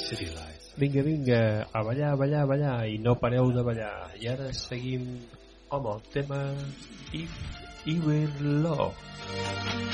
Vinga, a ballar, i no pareu de ballar. I ara seguim amb el tema If You Will Love.